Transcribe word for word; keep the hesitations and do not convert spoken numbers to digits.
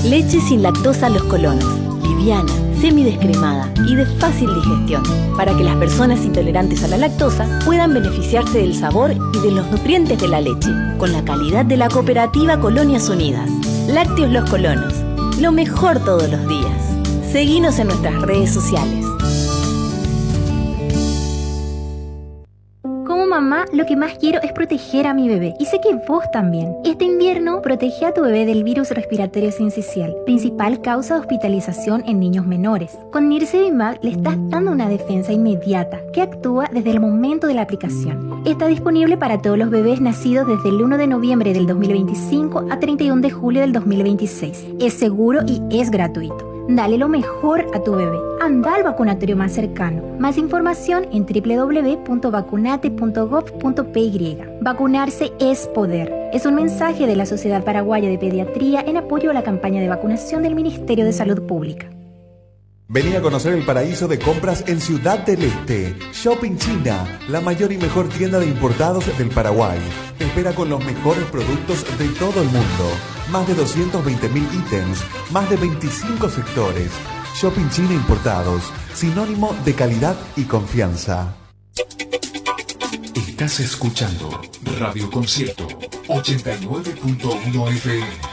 Leche sin lactosa Los Colonos. Liviana, semidescremada y de fácil digestión, para que las personas intolerantes a la lactosa puedan beneficiarse del sabor y de los nutrientes de la leche, con la calidad de la cooperativa Colonias Unidas. Lácteos Los Colonos, lo mejor todos los días. Seguinos en nuestras redes sociales. Como mamá, lo que más quiero es proteger a mi bebé, y sé que vos también. Este invierno, protege a tu bebé del virus respiratorio sincicial, principal causa de hospitalización en niños menores. Con Nirsevimab le estás dando una defensa inmediata, que actúa desde el momento de la aplicación. Está disponible para todos los bebés nacidos desde el uno de noviembre del dos mil veinticinco a treinta y uno de julio del dos mil veintiséis. Es seguro y es gratuito. Dale lo mejor a tu bebé. Anda al vacunatorio más cercano. Más información en doble u doble u doble u punto vacunate punto gov punto pe y. Vacunarse es poder. Es un mensaje de la Sociedad Paraguaya de Pediatría en apoyo a la campaña de vacunación del Ministerio de Salud Pública. Vení a conocer el paraíso de compras en Ciudad del Este. Shopping China, la mayor y mejor tienda de importados del Paraguay. Te espera con los mejores productos de todo el mundo. Más de doscientos veinte mil ítems, más de veinticinco sectores. Shopping China Importados, sinónimo de calidad y confianza. Estás escuchando Radio Concierto ochenta y nueve punto uno F M.